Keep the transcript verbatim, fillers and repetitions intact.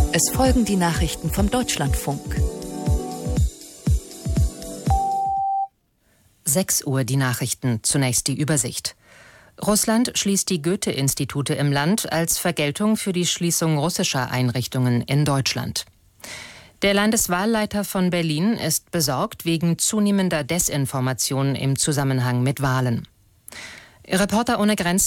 Es folgen die Nachrichten vom Deutschlandfunk. sechs Uhr die Nachrichten, zunächst die Übersicht. Russland schließt die Goethe-Institute im Land als Vergeltung für die Schließung russischer Einrichtungen in Deutschland. Der Landeswahlleiter von Berlin ist besorgt wegen zunehmender Desinformation im Zusammenhang mit Wahlen. Reporter ohne Grenzen